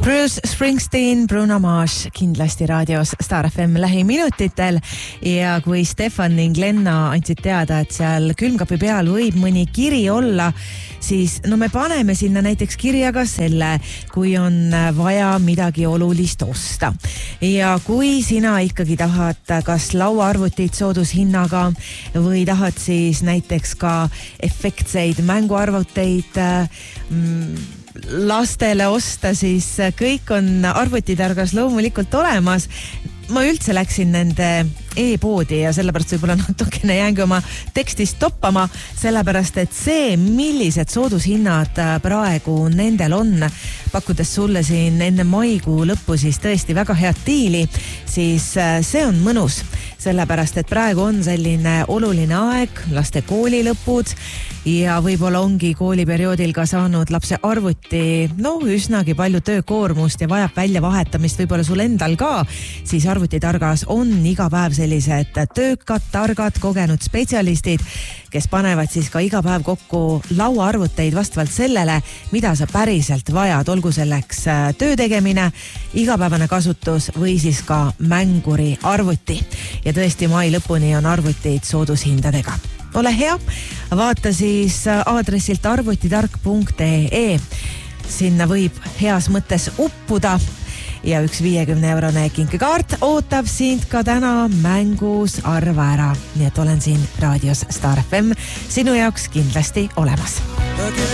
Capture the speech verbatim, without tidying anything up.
Bruce Springsteen, Bruno Mars kindlasti raadios Star F M lähiminutitel ja kui Stefan ning Lenna andsid teada, et seal külmkapi peal võib mõni kiri olla, siis no me paneme sinna näiteks kirja ka selle, kui on vaja midagi olulist osta. Ja kui sina ikkagi tahad kas lauaarvutit soodushinnaga või tahad siis näiteks ka efektseid mänguarvuteid mm, lastele osta, siis kõik on arvutitargas loomulikult olemas. Ma üldse läksin nende e-poodi ja sellepärast võib-olla natukene jäängi oma tekstist toppama, sellepärast et see, millised soodushinnad praegu nendel on, pakkudes sulle siin enne maikuu lõppu siis tõesti väga head diili, siis see on mõnus, sellepärast et praegu on selline oluline aeg, laste koolilõpud ja võib-olla ongi kooliperioodil ka saanud lapse arvuti no üsnagi palju töökoormust ja vajab välja vahetamist, võib-olla sul endal ka, siis arvutitargas on iga päev sellised töökad, targad, kogenud spetsialistid, kes panevad siis ka iga päev kokku lauaarvuteid vastavalt sellele, mida sa päriselt vajad, olgu selleks töö tegemine, igapäevane kasutus või siis ka mänguri arvuti. Ja tõesti mai lõpuni on arvutid soodushindadega. Ole hea, vaata siis aadressilt arvutitark punkt ee. Sinna võib heas mõttes uppuda ja üks viiekümne eurone kinkekaart ootab sind ka täna mängus arva ära. Nii et olen siin raadios Star F M sinu jaoks kindlasti olemas.